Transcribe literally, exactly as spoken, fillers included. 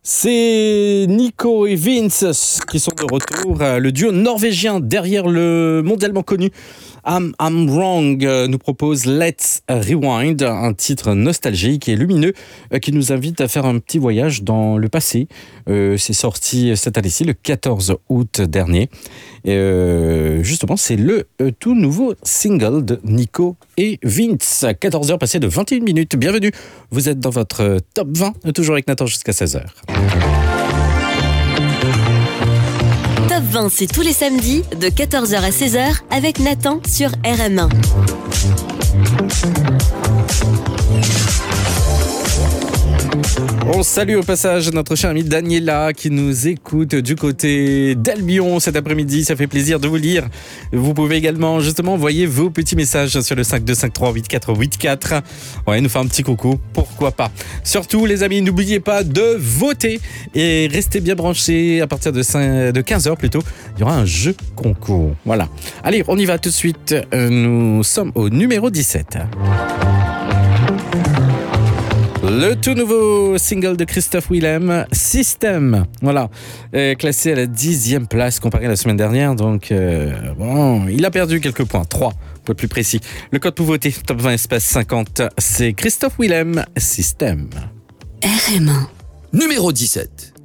C'est Nico et Vince qui sont de retour. Le duo norvégien derrière le mondialement connu I'm, I'm Wrong nous propose Let's Rewind, un titre nostalgique et lumineux qui nous invite à faire un petit voyage dans le passé. Euh, c'est sorti cette année-ci, le quatorze août dernier. Et euh, justement, c'est le euh, tout nouveau single de Nico et Vince. quatorze heures passées de vingt et une minutes. Bienvenue, vous êtes dans votre top vingt, toujours avec Nathan jusqu'à seize heures. Top vingt, c'est tous les samedis de quatorze heures à seize heures avec Nathan sur R M un. On salue au passage notre chère amie Daniela qui nous écoute du côté d'Albion cet après-midi. Ça fait plaisir de vous lire. Vous pouvez également justement envoyer vos petits messages sur le cinq deux cinq trois huit quatre huit quatre. Ouais, nous faire un petit coucou, pourquoi pas. Surtout les amis, n'oubliez pas de voter et restez bien branchés. À partir de, cinq, de quinze heures plutôt, il y aura un jeu concours. Voilà. Allez, on y va tout de suite. Nous sommes au numéro dix-sept. Le tout nouveau single de Christophe Willem, System, voilà, euh, classé à la dixième place comparé à la semaine dernière, donc euh, bon, il a perdu quelques points, trois, pour être plus précis. Le code pour voter, top vingt espace cinquante, c'est Christophe Willem, System. R M un. Numéro dix-sept.